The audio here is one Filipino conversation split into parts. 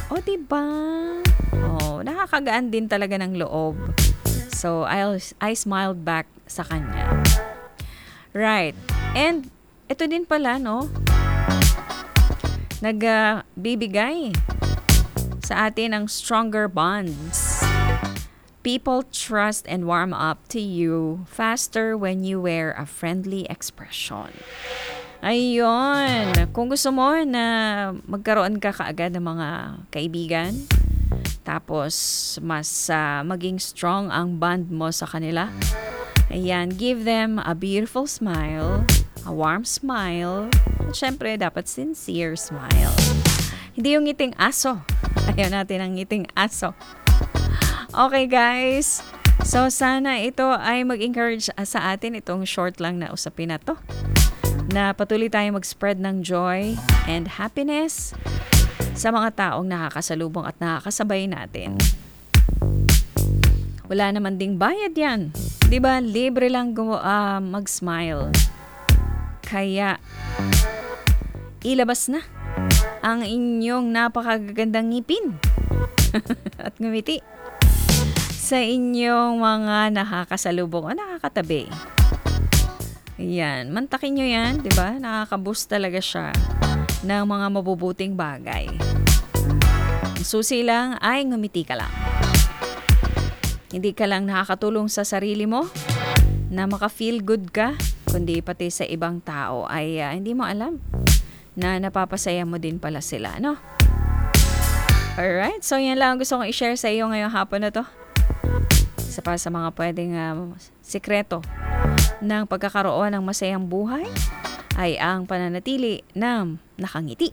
O, 'di ba? Oh, nakakagaan din talaga ng loob. So, I smiled back sa kanya. Right. And ito din pala, no? Nagbibigay sa atin ng stronger bonds. People trust and warm up to you faster when you wear a friendly expression. Ayun. Kung gusto mo na magkaroon ka kaagad ng mga kaibigan, tapos mas maging strong ang bond mo sa kanila, ayan, give them a beautiful smile, a warm smile, at syempre dapat sincere smile. Hindi yung ngiting aso. Ayaw natin ang ngiting aso. Okay guys, so sana ito ay mag-encourage sa atin itong short lang na usapin na to. Na patuloy tayong mag-spread ng joy and happiness sa mga taong nakakasalubong at nakakasabay natin. Wala naman ding bayad yan. 'Di ba? Libre lang mag-smile. Kaya ilabas na ang inyong napakagandang ngipin at ngumiti sa inyong mga nakakasalubong o nakakatabi. Ayan, mantakin nyo yan, di ba? Nakaka-boost talaga siya ng mga mabubuting bagay. Ang susi lang ay ngumiti ka lang. Hindi ka lang nakakatulong sa sarili mo na maka-feel good ka, kundi pati sa ibang tao ay hindi mo alam na napapasaya mo din pala sila, no? Alright, so yan lang gusto kong i-share sa iyo ngayong hapon na to. Isa pa sa mga pwedeng sikreto ng pagkakaroon ng masayang buhay ay ang pananatili ng nakangiti.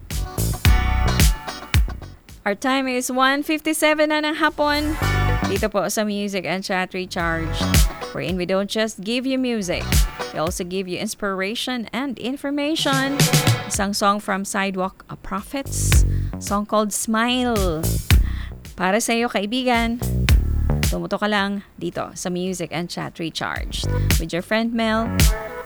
Our time is 1:57 na ng hapon. Dito po sa Music and Chat Recharged, wherein we don't just give you music, we also give you inspiration and information. Isang song from Sidewalk Prophets, song called Smile. Para sa iyo kaibigan, tumuto ka lang dito sa Music and Chat Recharged with your friend Mel.